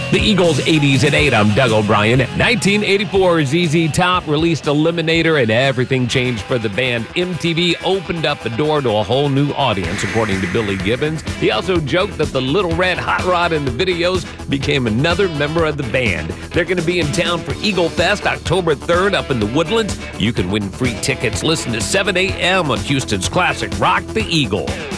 The Eagles 80s at 8. I'm Doug O'Brien. 1984, ZZ Top released Eliminator and everything changed for the band. MTV opened up the door to a whole new audience, according to Billy Gibbons. He also joked that the little red hot rod in the videos became another member of the band. They're going to be in town for Eagle Fest October 3rd up in the Woodlands. You can win free tickets. Listen to 7 a.m. on Houston's classic Rock the Eagle.